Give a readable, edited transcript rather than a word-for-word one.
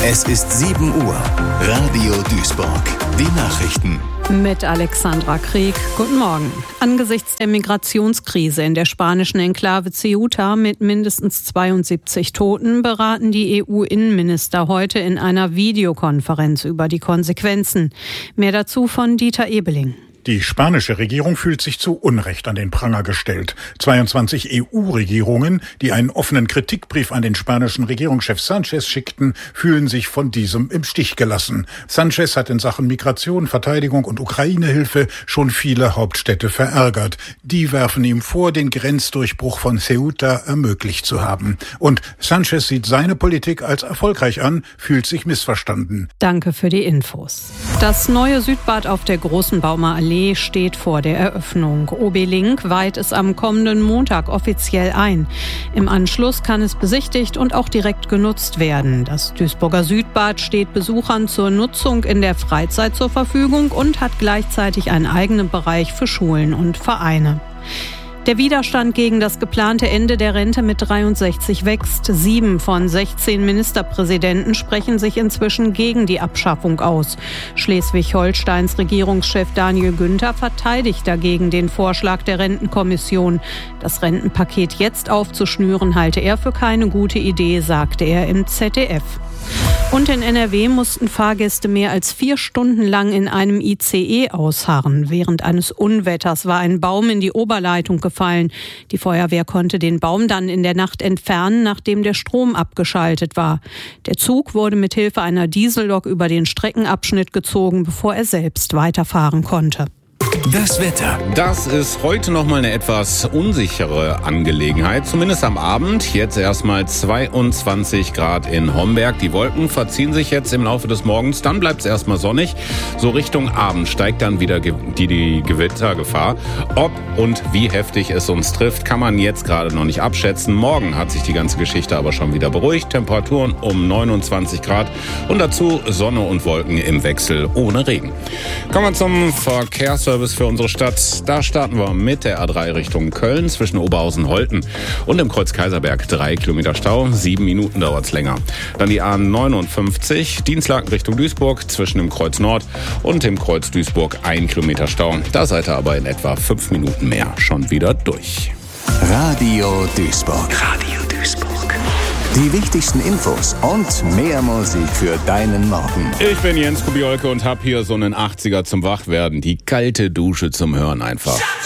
Es ist 7 Uhr. Radio Duisburg. Die Nachrichten. Mit Alexandra Krieg. Guten Morgen. Angesichts der Migrationskrise in der spanischen Enklave Ceuta mit mindestens 72 Toten beraten die EU-Innenminister heute in einer Videokonferenz über die Konsequenzen. Mehr dazu von Dieter Ebeling. Die spanische Regierung fühlt sich zu Unrecht an den Pranger gestellt. 22 EU-Regierungen, die einen offenen Kritikbrief an den spanischen Regierungschef Sánchez schickten, fühlen sich von diesem im Stich gelassen. Sánchez hat in Sachen Migration, Verteidigung und Ukraine-Hilfe schon viele Hauptstädte verärgert. Die werfen ihm vor, den Grenzdurchbruch von Ceuta ermöglicht zu haben. Und Sánchez sieht seine Politik als erfolgreich an, fühlt sich missverstanden. Danke für die Infos. Das neue Südbad auf der Großen Baumer Allee steht vor der Eröffnung. OB Link weiht es am kommenden Montag offiziell ein. Im Anschluss kann es besichtigt und auch direkt genutzt werden. Das Duisburger Südbad steht Besuchern zur Nutzung in der Freizeit zur Verfügung und hat gleichzeitig einen eigenen Bereich für Schulen und Vereine. Der Widerstand gegen das geplante Ende der Rente mit 63 wächst. 7 von 16 Ministerpräsidenten sprechen sich inzwischen gegen die Abschaffung aus. Schleswig-Holsteins Regierungschef Daniel Günther verteidigt dagegen den Vorschlag der Rentenkommission. Das Rentenpaket jetzt aufzuschnüren, halte er für keine gute Idee, sagte er im ZDF. Und in NRW mussten Fahrgäste mehr als 4 Stunden lang in einem ICE ausharren. Während eines Unwetters war ein Baum in die Oberleitung gefallen. Die Feuerwehr konnte den Baum dann in der Nacht entfernen, nachdem der Strom abgeschaltet war. Der Zug wurde mit Hilfe einer Diesellok über den Streckenabschnitt gezogen, bevor er selbst weiterfahren konnte. Das Wetter. Das ist heute nochmal eine etwas unsichere Angelegenheit, zumindest am Abend. Jetzt erstmal 22 Grad in Homberg. Die Wolken verziehen sich jetzt im Laufe des Morgens, dann bleibt es erstmal sonnig. So Richtung Abend steigt dann wieder die Gewittergefahr. Ob und wie heftig es uns trifft, kann man jetzt gerade noch nicht abschätzen. Morgen hat sich die ganze Geschichte aber schon wieder beruhigt. Temperaturen um 29 Grad und dazu Sonne und Wolken im Wechsel ohne Regen. Kommen wir zum Verkehrsservice für unsere Stadt. Da starten wir mit der A3 Richtung Köln zwischen Oberhausen und Holten und im Kreuz Kaiserberg 3 Kilometer Stau, 7 Minuten dauert es länger. Dann die A59 Dienstlaken Richtung Duisburg zwischen dem Kreuz Nord und dem Kreuz Duisburg 1 Kilometer Stau. Da seid ihr aber in etwa 5 Minuten mehr schon wieder durch. Radio Duisburg. Radio Duisburg. Die wichtigsten Infos und mehr Musik für deinen Morgen. Ich bin Jens Kubiolke und hab hier so einen 80er zum Wachwerden. Die kalte Dusche zum Hören einfach.